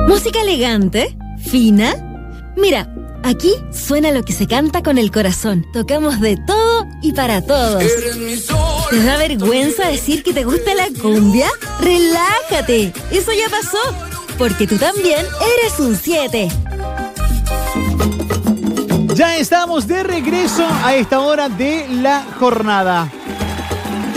Música elegante, fina. Mira, aquí suena lo que se canta con el corazón. Tocamos de todo y para todos. ¿Te da vergüenza decir que te gusta la cumbia? ¡Relájate! Eso ya pasó, porque tú también eres un 7. Ya estamos de regreso a esta hora de la jornada.